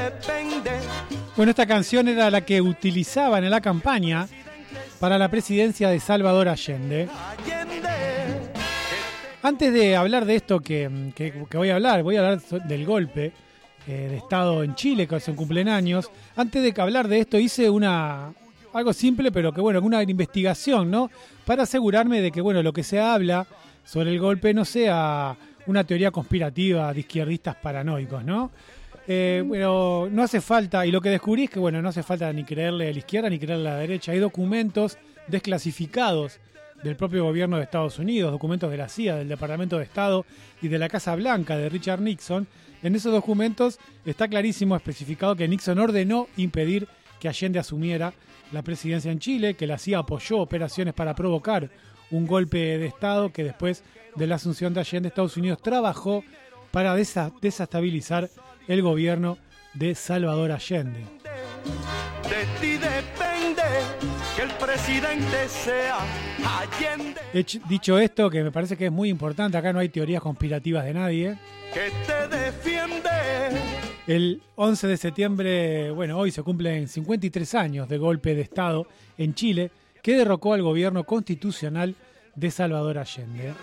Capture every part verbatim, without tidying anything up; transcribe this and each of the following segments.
Bueno, esta canción era la que utilizaban en la campaña para la presidencia de Salvador Allende. Antes de hablar de esto que, que, que voy a hablar, voy a hablar del golpe eh, de Estado en Chile, que se cumplen años. Antes de hablar de esto hice una algo simple, pero que bueno, una investigación, ¿no? Para asegurarme de que bueno, lo que se habla sobre el golpe no sea una teoría conspirativa de izquierdistas paranoicos, ¿no? Eh, bueno, no hace falta, y lo que descubrí es que bueno, no hace falta ni creerle a la izquierda ni creerle a la derecha. Hay documentos desclasificados del propio gobierno de Estados Unidos, documentos de la C I A, del Departamento de Estado y de la Casa Blanca de Richard Nixon. En esos documentos está clarísimo especificado que Nixon ordenó impedir que Allende asumiera la presidencia en Chile, que la C I A apoyó operaciones para provocar un golpe de Estado, que después de la asunción de Allende, Estados Unidos trabajó para desa- desestabilizar el gobierno de Salvador Allende. De ti depende que el presidente sea Allende. Hech- dicho esto, que me parece que es muy importante, acá no hay teorías conspirativas de nadie. Que te defiende. El once de septiembre, bueno, hoy se cumplen cincuenta y tres años de golpe de Estado en Chile, que derrocó al gobierno constitucional de Salvador Allende.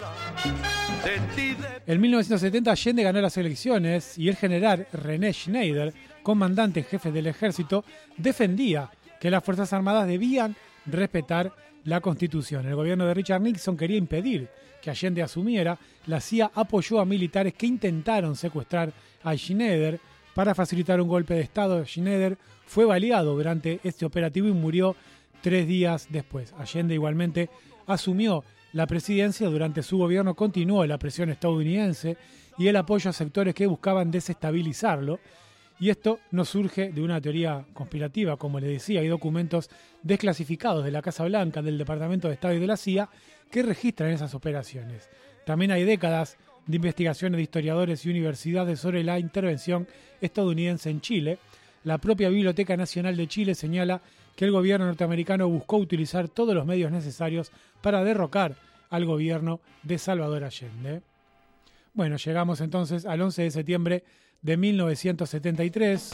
En mil novecientos setenta Allende ganó las elecciones y el general René Schneider, comandante en jefe del ejército, defendía que las Fuerzas Armadas debían respetar la Constitución. El gobierno de Richard Nixon quería impedir que Allende asumiera. La C I A apoyó a militares que intentaron secuestrar a Schneider para facilitar un golpe de Estado. Schneider fue baleado durante este operativo y murió tres días después. Allende igualmente asumió la presidencia. Durante su gobierno continuó la presión estadounidense y el apoyo a sectores que buscaban desestabilizarlo. Y esto no surge de una teoría conspirativa, como les decía, hay documentos desclasificados de la Casa Blanca, del Departamento de Estado y de la C I A que registran esas operaciones. También hay décadas de investigaciones de historiadores y universidades sobre la intervención estadounidense en Chile. La propia Biblioteca Nacional de Chile señala que el gobierno norteamericano buscó utilizar todos los medios necesarios para derrocar al gobierno de Salvador Allende. Bueno, llegamos entonces al once de septiembre de mil novecientos setenta y tres.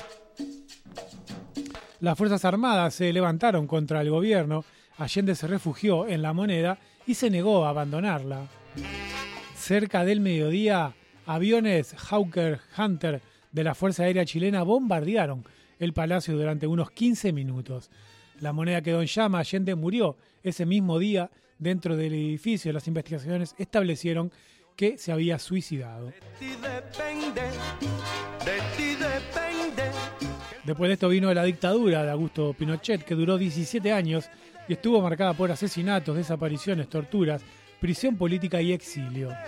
Las Fuerzas Armadas se levantaron contra el gobierno. Allende se refugió en La Moneda y se negó a abandonarla. Cerca del mediodía, aviones Hawker Hunter de la Fuerza Aérea Chilena bombardearon el palacio durante unos quince minutos. La Moneda quedó en llama. Allende murió ese mismo día dentro del edificio. Las investigaciones establecieron que se había suicidado. De ti depende, de ti depende. Después de esto vino la dictadura de Augusto Pinochet, que duró diecisiete años y estuvo marcada por asesinatos, desapariciones, torturas, prisión política y exilio.